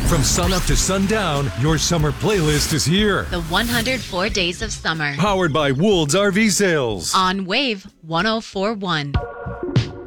From sun up to sundown, your summer playlist is here. The 104 Days of Summer. Powered by Woold's RV Sales. On Wave 1041.